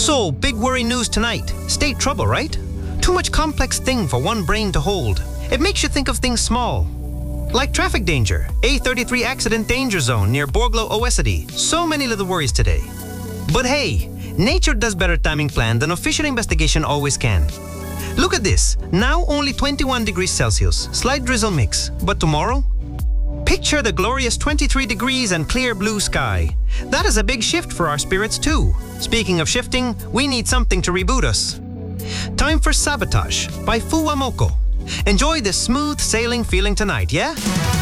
So, big worry news tonight. State trouble, right? Too much complex thing for one brain to hold. It makes you think of things small. Like traffic danger, A33 accident danger zone near Borglo, Oesity. So many little worries today. But hey, nature does better timing plan than official investigation always can. Look at this. Now only 21 degrees Celsius. Slight drizzle mix. But tomorrow? Picture the glorious 23 degrees and clear blue sky. That is a big shift for our spirits too. Speaking of shifting, we need something to reboot us. Time for Sabotage by Fuwamoko. Enjoy this smooth sailing feeling tonight, yeah?